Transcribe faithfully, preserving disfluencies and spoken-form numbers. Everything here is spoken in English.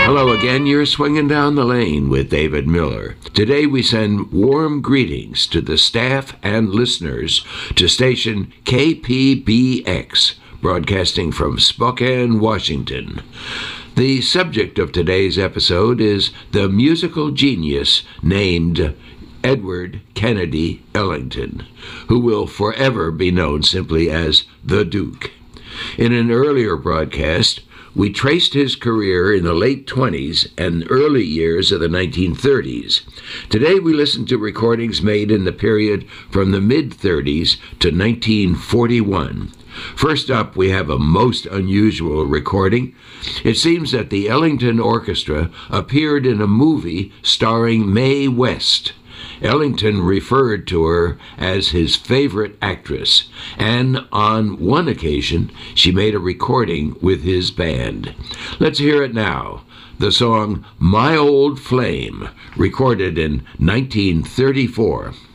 Hello again, you're swinging down the lane with David Miller. Today we send warm greetings to the staff and listeners to station K P B X, broadcasting from Spokane, Washington. The subject of today's episode is the musical genius named Edward Kennedy Ellington, who will forever be known simply as the Duke. In an earlier broadcast, we traced his career in the late twenties and early years of the nineteen thirties. Today we listen to recordings made in the period from the mid-thirties to nineteen forty-one. First up, we have a most unusual recording. It seems that the Ellington Orchestra appeared in a movie starring Mae West. Ellington referred to her as his favorite actress, and on one occasion, she made a recording with his band. Let's hear it now. The song My Old Flame, recorded in nineteen thirty-four.